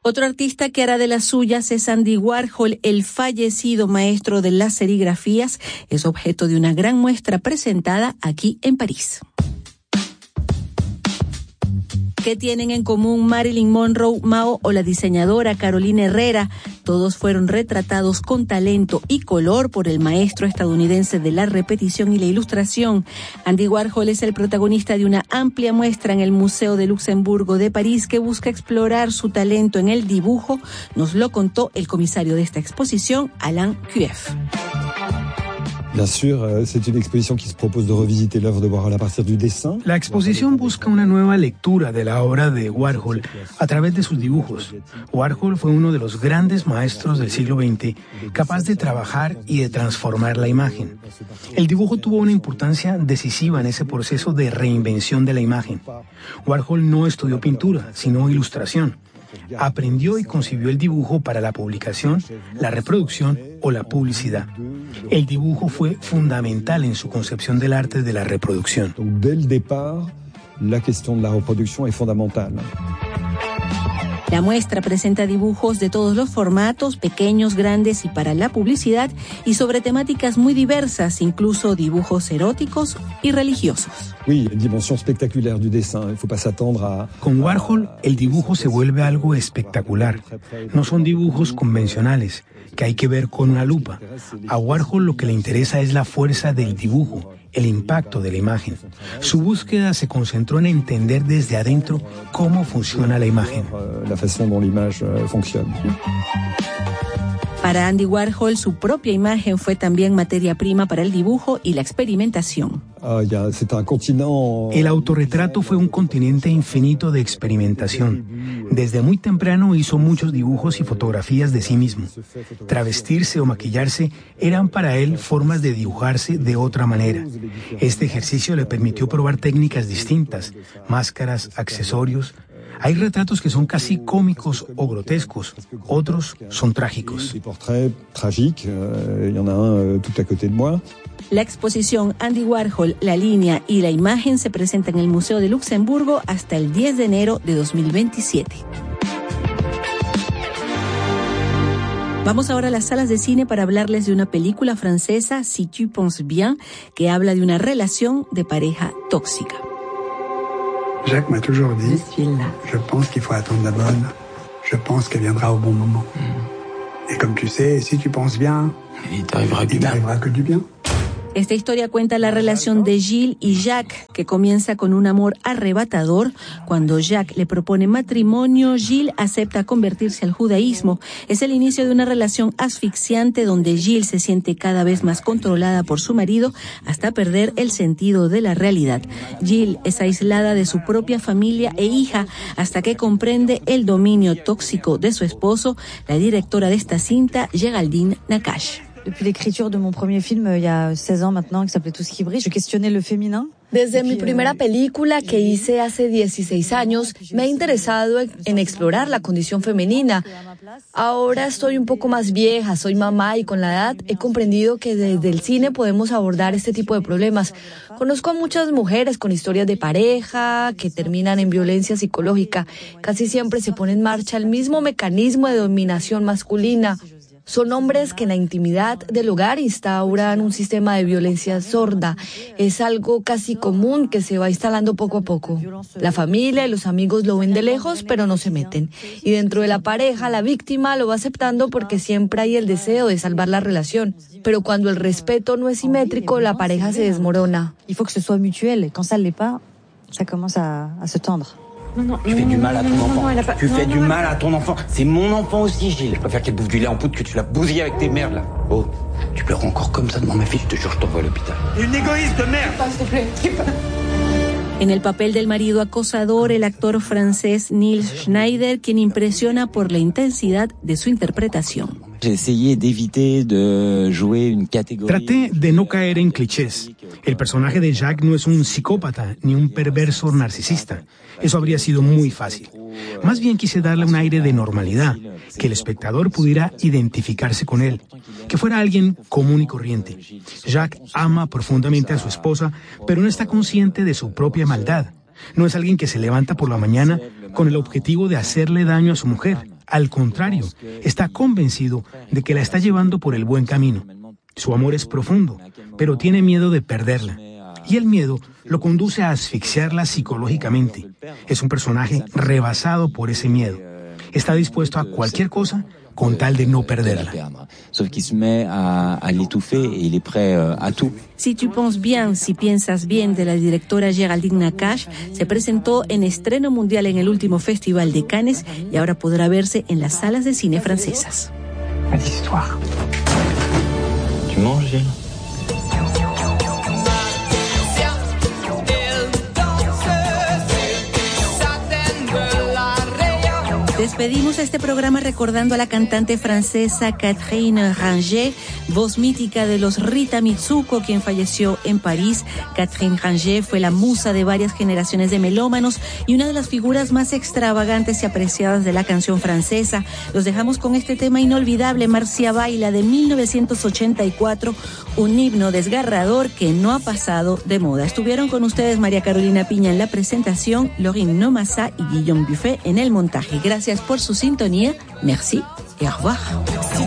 Otro artista que hará de las suyas es Andy Warhol, el fallecido maestro de las serigrafías. Es objeto de una gran muestra presentada aquí en París. ¿Qué tienen en común Marilyn Monroe, Mao o la diseñadora Carolina Herrera? Todos fueron retratados con talento y color por el maestro estadounidense de la repetición y la ilustración. Andy Warhol es el protagonista de una amplia muestra en el Museo de Luxemburgo de París que busca explorar su talento en el dibujo. Nos lo contó el comisario de esta exposición, Alain Cueff. Bien sûr, c'est une exposition qui se propose de revisiter l'œuvre de Warhol a partir du dessin. La exposición busca una nueva lectura de la obra de Warhol a través de sus dibujos. Warhol fue uno de los grandes maestros del siglo XX, capaz de trabajar y de transformar la imagen. El dibujo tuvo una importancia decisiva en ese proceso de reinvención de la imagen. Warhol no estudió pintura, sino ilustración. Aprendió y concibió el dibujo para la publicación, la reproducción o la publicidad. El dibujo fue fundamental en su concepción del arte de la reproducción. Dès le départ, la question de la reproduction est fondamentale. La muestra presenta dibujos de todos los formatos, pequeños, grandes y para la publicidad, y sobre temáticas muy diversas, incluso dibujos eróticos y religiosos. Oui, dimension spectaculaire du dessin. Il faut pas s'attendre a... Con Warhol, el dibujo se vuelve algo espectacular. No son dibujos convencionales, que hay que ver con una lupa. A Warhol lo que le interesa es la fuerza del dibujo, el impacto de la imagen. Su búsqueda se concentró en entender desde adentro cómo funciona la imagen. La façon dont l'image fonctionne. Para Andy Warhol, su propia imagen fue también materia prima para el dibujo y la experimentación. El autorretrato fue un continente infinito de experimentación. Desde muy temprano hizo muchos dibujos y fotografías de sí mismo. Travestirse o maquillarse eran para él formas de dibujarse de otra manera. Este ejercicio le permitió probar técnicas distintas, máscaras, accesorios. Hay retratos que son casi cómicos o grotescos, otros son trágicos. La exposición Andy Warhol, la línea y la imagen se presenta en el Museo de Luxemburgo hasta el 10 de enero de 2027. Vamos ahora a las salas de cine para hablarles de una película francesa, Si tu penses bien, que habla de una relación de pareja tóxica. Jacques m'a toujours dit, je pense qu'il faut attendre la bonne, je pense qu'elle viendra au bon moment. Et comme tu sais, si tu penses bien, il t'arrivera que du bien. Esta historia cuenta la relación de Gilles y Jacques, que comienza con un amor arrebatador. Cuando Jacques le propone matrimonio, Gilles acepta convertirse al judaísmo. Es el inicio de una relación asfixiante donde Gilles se siente cada vez más controlada por su marido hasta perder el sentido de la realidad. Gilles es aislada de su propia familia e hija hasta que comprende el dominio tóxico de su esposo. La directora de esta cinta, Géraldine Nakache. Depuis l'écriture de mon premier film, il y a 16 ans maintenant, qui s'appelait Tout ce qui brille, je questionnais le féminin. Desde mi primera película que hice hace 16 años, me he interesado en explorar la condición femenina. Ahora estoy un poco más vieja, soy mamá y con la edad he comprendido que desde el cine podemos abordar este tipo de problemas. Conozco a muchas mujeres con historias de pareja que terminan en violencia psicológica. Casi siempre se pone en marcha el mismo mecanismo de dominación masculina. Son hombres que en la intimidad del hogar instauran un sistema de violencia sorda. Es algo casi común que se va instalando poco a poco. La familia y los amigos lo ven de lejos, pero no se meten. Y dentro de la pareja, la víctima lo va aceptando porque siempre hay el deseo de salvar la relación. Pero cuando el respeto no es simétrico, la pareja se desmorona. Il faut que ce soit mutuel. Quand ça ne l'est pas, ça commence à se tendre. Tu fais du mal à ton enfant. Tu fais du mal à ton enfant. C'est mon enfant aussi, Gilles. Je préfère qu'elle bouffe du lait en poudre que tu la bousilles avec tes merdes, là. Oh, tu pleures encore comme ça devant ma fille, je te jure, je t'envoie à l'hôpital. Une égoïste de merde. S'il te plaît. En el papel del marido acosador, el actor francés Nils Schneider, quien impresiona por la intensidad de su interpretación. Traté de no caer en clichés. El personaje de Jacques no es un psicópata ni un perverso narcisista. Eso habría sido muy fácil. Más bien quise darle un aire de normalidad, que el espectador pudiera identificarse con él, que fuera alguien común y corriente. Jacques ama profundamente a su esposa, pero no está consciente de su propia maldad. No es alguien que se levanta por la mañana con el objetivo de hacerle daño a su mujer. Al contrario, está convencido de que la está llevando por el buen camino. Su amor es profundo, pero tiene miedo de perderla. Y el miedo lo conduce a asfixiarla psicológicamente. Es un personaje rebasado por ese miedo. Está dispuesto a cualquier cosa con tal de no perderla. Si tu penses bien, si piensas bien, de la directora Géraldine Nakache, se presentó en estreno mundial en el último Festival de Cannes y ahora podrá verse en las salas de cine francesas. Tu manges, Gilles? Despedimos este programa recordando a la cantante francesa Catherine Ringer, voz mítica de los Rita Mitsuko, quien falleció en París. Catherine Ringer fue la musa de varias generaciones de melómanos y una de las figuras más extravagantes y apreciadas de la canción francesa. Los dejamos con este tema inolvidable, Marcia Baila, de 1984, un himno desgarrador que no ha pasado de moda. Estuvieron con ustedes María Carolina Piña en la presentación, Laurine Nomassa y Guillaume Buffet en el montaje. Gracias por su sintonía. Merci et au revoir.